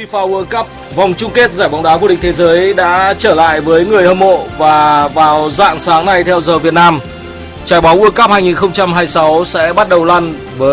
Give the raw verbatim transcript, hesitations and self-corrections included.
FIFA World Cup, vòng chung kết giải bóng đá vô địch thế giới đã trở lại với người hâm mộ và vào rạng sáng này theo giờ Việt Nam, trái bóng World Cup hai không hai sáu sẽ bắt đầu lăn với